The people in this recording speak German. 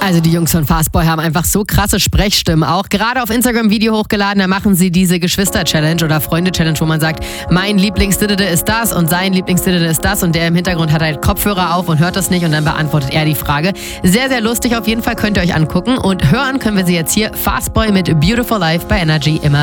Also die Jungs von Fastboy haben einfach so krasse Sprechstimmen auch. Gerade auf Instagram Video hochgeladen, da machen sie diese Geschwister-Challenge oder Freunde-Challenge, wo man sagt, mein Lieblingsdiddede ist das und sein Lieblingsdiddede ist das und der im Hintergrund hat halt Kopfhörer auf und hört das nicht und dann beantwortet er die Frage. Sehr, sehr lustig auf jeden Fall, könnt ihr euch angucken und hören können wir sie jetzt hier. Fastboy mit Beautiful Life bei Energy immer.